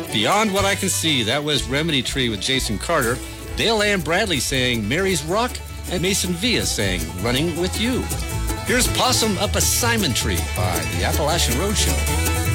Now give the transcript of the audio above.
Beyond What I Can See, that was Remedy Tree with Jason Carter, Dale Ann Bradley saying Mary's Rock, and Mason Villa saying Running With You. Here's Possum Up a Simon Tree by the Appalachian Roadshow.